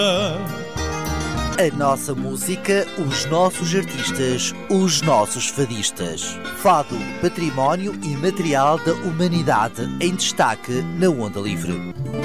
A nossa música, os nossos artistas, os nossos fadistas. Fado, património e material da humanidade em destaque na Onda Livre.